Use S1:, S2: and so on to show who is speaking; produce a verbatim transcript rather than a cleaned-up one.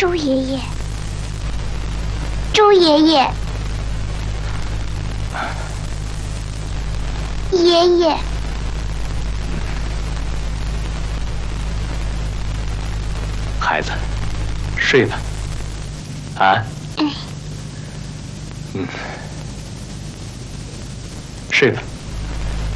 S1: 周爷爷，周爷爷，爷爷。
S2: 孩子，睡吧。啊？
S1: 嗯。
S2: 嗯。睡吧。